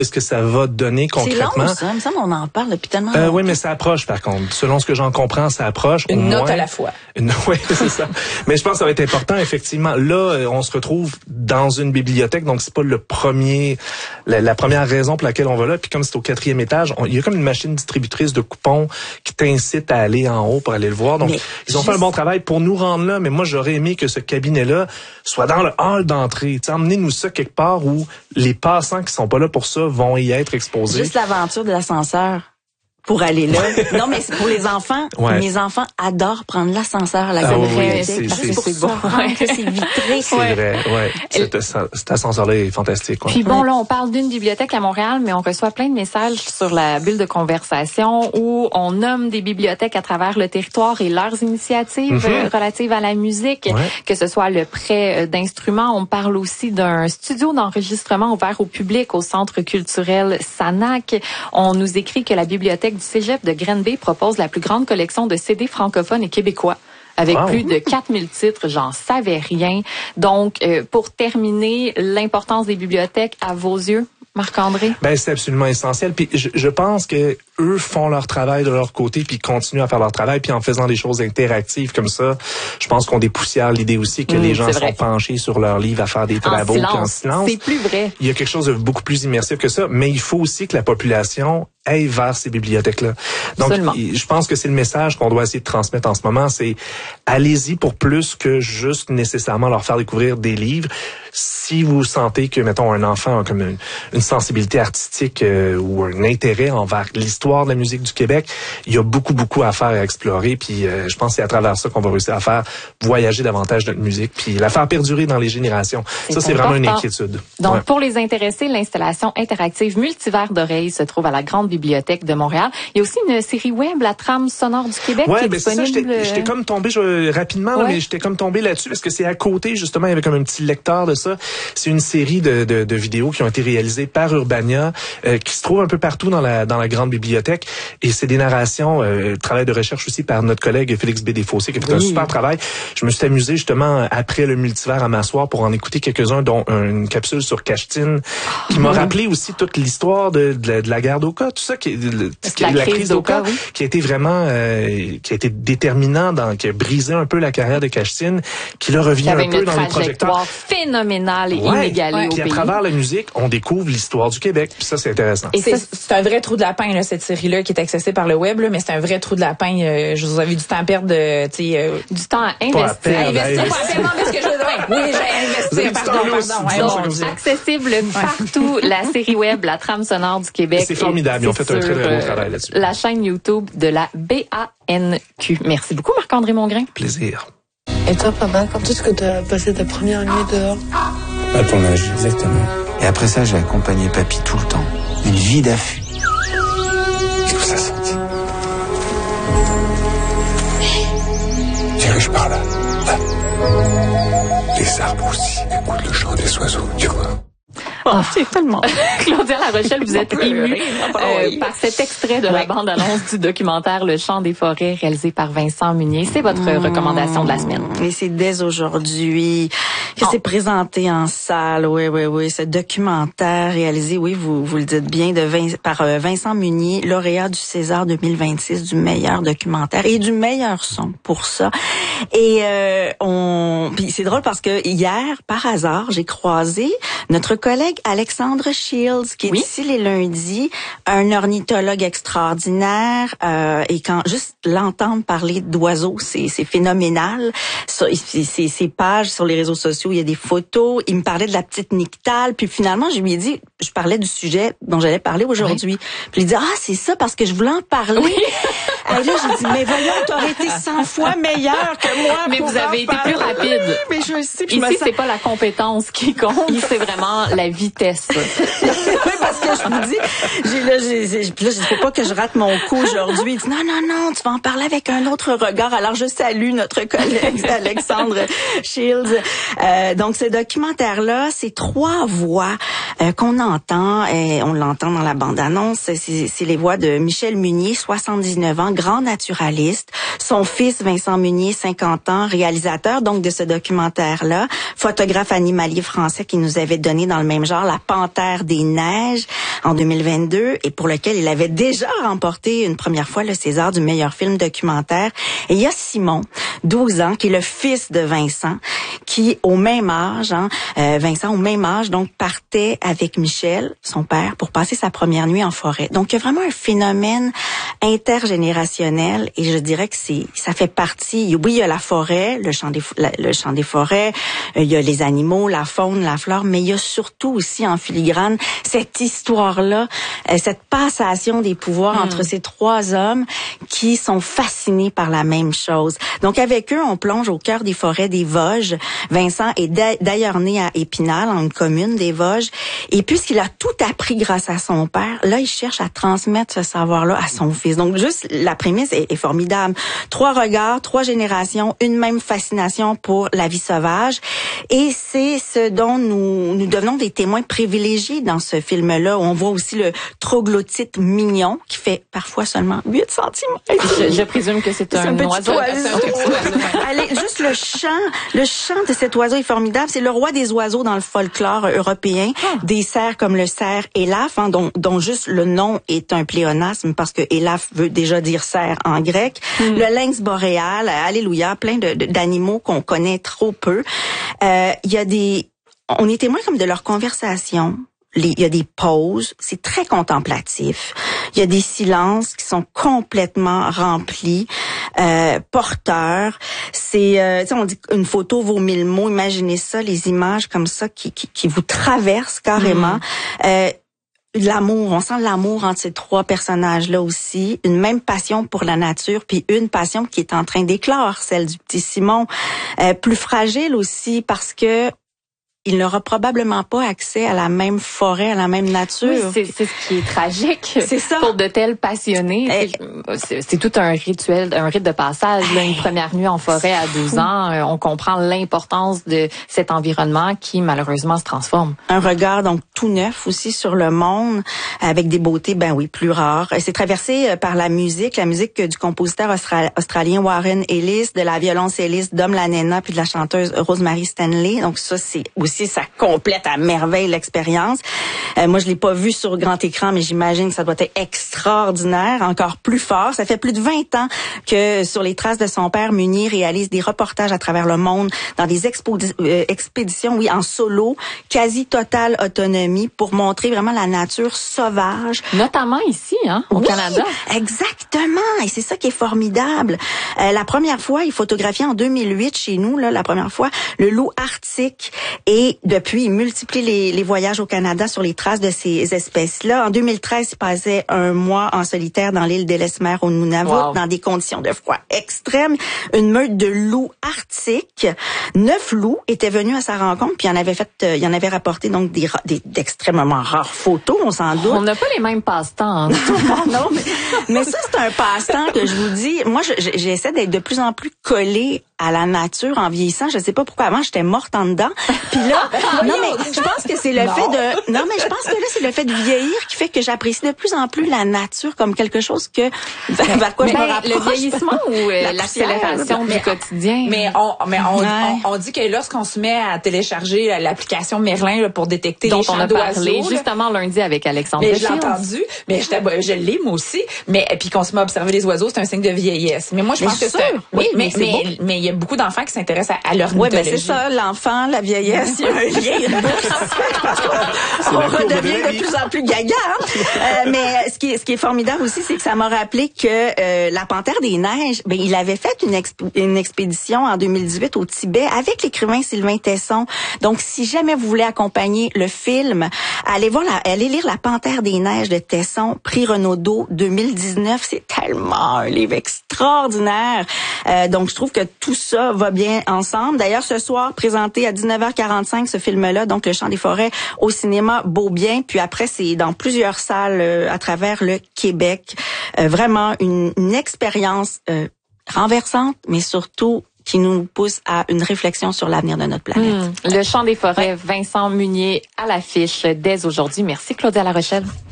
Est-ce que ça va donner concrètement? C'est long, ça. Il me semble qu'on en parle depuis tellement longtemps. Oui, mais ça approche, par contre. Selon ce que j'en comprends, ça approche. Une note à la fois. Oui, c'est ça. Mais je pense que ça va être important, effectivement. Là, on se retrouve dans une bibliothèque, donc c'est pas la première raison pour laquelle on va là. Puis comme c'est au 4e étage, il y a comme une machine distributrice de coupons qui t'incite à aller en haut pour aller le voir. Donc, ils ont fait un bon travail pour nous rendre là. Mais moi, j'aurais aimé que ce cabinet-là soit dans le hall d'entrée. Emmenez-nous ça quelque part où les passants qui sont pas là pour ça vont y être exposés. Juste l'aventure de l'ascenseur pour aller là. Non, mais c'est pour les enfants. Ouais. Mes enfants adorent prendre l'ascenseur à la bibliothèque. C'est beau. C'est vitré. C'est vrai, ouais. Cet ascenseur-là est fantastique. Ouais. Puis bon, là, on parle d'une bibliothèque à Montréal, mais on reçoit plein de messages sur la bulle de conversation où on nomme des bibliothèques à travers le territoire et leurs initiatives relatives à la musique, que ce soit le prêt d'instruments. On parle aussi d'un studio d'enregistrement ouvert au public au Centre culturel Sanac. On nous écrit que la bibliothèque du Cégep de Granby propose la plus grande collection de CD francophones et québécois. Avec plus de 4000 titres, j'en savais rien. Donc, pour terminer, l'importance des bibliothèques à vos yeux, Marc-André? Ben, c'est absolument essentiel. Puis je pense que eux font leur travail de leur côté, puis continuent à faire leur travail, puis en faisant des choses interactives comme ça, je pense qu'on dépoussière l'idée aussi que les gens sont penchés sur leur livre à faire des travaux en silence. C'est plus vrai. Il y a quelque chose de beaucoup plus immersif que ça, mais il faut aussi que la population aille vers ces bibliothèques-là. Donc, je pense que c'est le message qu'on doit essayer de transmettre en ce moment, c'est allez-y pour plus que juste nécessairement leur faire découvrir des livres. Si vous sentez que, mettons, un enfant a comme une sensibilité artistique ou un intérêt envers l'histoire de la musique du Québec, il y a beaucoup à faire et à explorer. Puis je pense que c'est à travers ça qu'on va réussir à faire voyager davantage notre musique, puis la faire perdurer dans les générations. Ça, c'est vraiment une inquiétude. Donc, pour les intéressés, l'installation interactive Multivers d'oreilles se trouve à la Grande Bibliothèque de Montréal. Il y a aussi une série web, La Trame sonore du Québec, qui est disponible. J'étais comme tombé rapidement, là, mais j'étais comme tombé là-dessus parce que c'est à côté, justement, il y avait comme un petit lecteur de ça. C'est une série de vidéos qui ont été réalisées par Urbania, qui se trouve un peu partout dans la Grande Bibliothèque. Et c'est des narrations, travail de recherche aussi par notre collègue Félix B. Desfossés, qui a fait un super travail. Je me suis amusé, justement, après le Multivers à m'asseoir pour en écouter quelques-uns, dont une capsule sur Cachetine, qui m'a rappelé aussi toute l'histoire de la guerre d'Oka, tout ça, la crise d'Oka, qui a été vraiment, qui a été déterminant, qui a brisé un peu la carrière de Cachetine, qui là revient un peu dans les projecteurs. Phénoménal et inégalé au pays. Puis à travers la musique, on découvre l'histoire du Québec. Puis ça, c'est intéressant. Et c'est un vrai trou de lapin, là, cette série-là, qui est accessible par le web, là, mais c'est un vrai trou de lapin. Je vous avais du temps à perdre, du temps à investir. Oui, j'ai investi. Pardon. Accessible partout, la série web, La Trame sonore du Québec. C'est formidable. Ils ont fait un très beau travail là-dessus. La chaîne YouTube de la BANQ. Merci beaucoup, Marc-André Mongrain. Plaisir. Et toi, papa, quand est-ce que t'as passé ta première nuit dehors? À ton âge, exactement. Et après ça, j'ai accompagné papy tout le temps. Une vie d'affût. Qu'est-ce que ça sentit? Dirige par là. Là. Les arbres aussi écoutent le chant des oiseaux, tu vois. C'est tellement... Claudia La Rochelle, vous êtes émue par cet extrait de la bande-annonce du documentaire Le chant des forêts réalisé par Vincent Munier. C'est votre recommandation de la semaine. Et c'est dès aujourd'hui que c'est présenté en salle. Oui. Ce documentaire réalisé, vous le dites bien, par Vincent Munier, lauréat du César 2026 du meilleur documentaire et du meilleur son pour ça. Et puis c'est drôle parce que hier, par hasard, j'ai croisé notre collègue Alexandre Shields, qui est ici les lundis, un ornithologue extraordinaire, et quand juste l'entendre parler d'oiseaux, c'est phénoménal. Ses pages sur les réseaux sociaux, il y a des photos. Il me parlait de la petite nyctale, puis finalement, je lui ai dit, je parlais du sujet dont j'allais parler aujourd'hui. Puis il dit, c'est ça, parce que je voulais en parler. Et là, j'ai dit, mais voyons, t'aurais été 100 fois meilleur que moi. Mais vous avez été plus rapide. Oui, mais je sais. Ici, c'est pas la compétence qui compte, c'est vraiment la vitesse. Oui, parce que je vous dis, puis là, faut pas que je rate mon coup aujourd'hui. Il dit, non, tu vas en parler avec un autre regard. Alors, je salue notre collègue Alexandre Shields. Donc, ce documentaire-là, c'est 3 voix qu'on entend. Et on l'entend dans la bande-annonce. C'est les voix de Michel Munier, 79 ans, grand naturaliste. Son fils, Vincent Munier, 50 ans, réalisateur donc de ce documentaire-là. Photographe animalier français qui nous avait donné dans le même genre La Panthère des Neiges. en 2022 et pour lequel il avait déjà remporté une première fois le César du meilleur film documentaire. Et il y a Simon, 12 ans, qui est le fils de Vincent, qui au même âge, Vincent au même âge, donc partait avec Michel, son père, pour passer sa première nuit en forêt. Donc il y a vraiment un phénomène intergénérationnel et je dirais que ça fait partie. Oui, il y a la forêt, le chant des forêts, il y a les animaux, la faune, la flore, mais il y a surtout aussi en filigrane cette histoire-là, cette passation des pouvoirs entre ces trois hommes qui sont fascinés par la même chose. Donc avec eux, on plonge au cœur des forêts des Vosges. Vincent est d'ailleurs né à Épinal, en une commune des Vosges, et puisqu'il a tout appris grâce à son père, là il cherche à transmettre ce savoir-là à son fils. Donc juste la prémisse est formidable. 3 regards, 3 générations, une même fascination pour la vie sauvage, et c'est ce dont nous devenons des témoins privilégiés dans ce film-là. On voit aussi le troglodyte mignon qui fait parfois seulement 8 cm. Je présume que c'est un oiseau. Allez, juste le chant de cet oiseau est formidable. C'est le roi des oiseaux dans le folklore européen. Des cerfs comme le cerf Élaphe, dont juste le nom est un pléonasme parce que Élaphe veut déjà dire cerf en grec. Le lynx boréal, alléluia, plein d'animaux qu'on connaît trop peu. On est témoins comme de leur conversation. Il y a des pauses, c'est très contemplatif. Il y a des silences qui sont complètement remplis, porteurs. On dit une photo vaut 1000 mots. Imaginez ça, les images comme ça qui vous traversent carrément. L'amour, on sent l'amour entre ces 3 personnages-là aussi, une même passion pour la nature, puis une passion qui est en train d'éclore, celle du petit Simon, plus fragile aussi parce que il n'aura probablement pas accès à la même forêt, à la même nature. Oui, c'est ce qui est tragique. C'est ça. Pour de tels passionnés. C'est tout un rituel, un rite de passage. Là, une première nuit en forêt à 12 ans, on comprend l'importance de cet environnement qui, malheureusement, se transforme. Un regard, donc, tout neuf aussi sur le monde, avec des beautés, plus rares. C'est traversé par la musique du compositeur australien Warren Ellis, de la violoncelliste Dom Lanena, puis de la chanteuse Rosemary Stanley. Donc ça, c'est aussi, ça complète à merveille l'expérience. Moi, je l'ai pas vu sur grand écran, mais j'imagine que ça doit être extraordinaire, encore plus fort. Ça fait plus de 20 ans que sur les traces de son père, Muni réalise des reportages à travers le monde dans des expéditions, en solo, quasi totale autonomie pour montrer vraiment la nature sauvage. Notamment ici, au Canada. Exactement. Et c'est ça qui est formidable. La première fois, il photographiait en 2008 chez nous, la première fois, le loup arctique. Et depuis, il multiplie les voyages au Canada sur les traces de ces espèces-là. En 2013, il passait un mois en solitaire dans l'île d'Ellesmere au Nunavut, dans des conditions de froid extrêmes. Une meute de loups arctiques. 9 loups étaient venus à sa rencontre, puis il en avait rapporté donc d'extrêmement rares photos, on s'en doute. On n'a pas les mêmes passe-temps. Non, mais ça, c'est un passe-temps que je vous dis. Moi, j'essaie d'être de plus en plus collée à la nature en vieillissant. Je sais pas pourquoi avant j'étais morte en dedans. Puis là, je pense que c'est le fait de vieillir qui fait que j'apprécie de plus en plus la nature comme quelque chose que vers quoi je me rapproche. Le vieillissement ou l'accélération du quotidien. Mais on dit que lorsqu'on se met à télécharger l'application Merlin pour détecter les chants d'oiseaux, on a parlé justement lundi avec Alexandre. Mais je l'ai entendu, mais je l'ai moi aussi. Mais puis qu'on se met à observer les oiseaux, c'est un signe de vieillesse. Mais moi je pense que c'est mais il y a beaucoup d'enfants qui s'intéressent à leur mythologie. C'est ça, l'enfant, la vieillesse, il y a un lien. On redevient de plus en plus gaga. Mais ce qui est formidable aussi, c'est que ça m'a rappelé que la Panthère des Neiges, il avait fait une expédition en 2018 au Tibet avec l'écrivain Sylvain Tesson. Donc, si jamais vous voulez accompagner le film, allez lire La Panthère des Neiges de Tesson, prix Renaudot 2019. C'est tellement un livre extraordinaire. Donc, je trouve que tout ça va bien ensemble. D'ailleurs, ce soir, présenté à 19h45, ce film-là, donc Le Chant des forêts, au cinéma Beaubien. Puis après, c'est dans plusieurs salles à travers le Québec. Vraiment une expérience renversante, mais surtout qui nous pousse à une réflexion sur l'avenir de notre planète. Le Chant des forêts, Vincent Munier à l'affiche dès aujourd'hui. Merci Claudia La Rochelle.